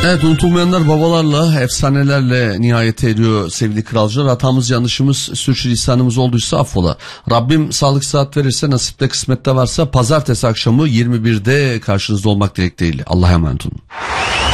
Evet, unutulmayanlar babalarla, efsanelerle nihayete ediyor sevgili kralcılar. Hatamız, yanlışımız, sürçülisanımız olduysa affola. Rabbim sağlık sıhhat verirse, nasipte kısmette varsa pazartesi akşamı 21'de karşınızda olmak dileğiyle. Allah'a emanet olun.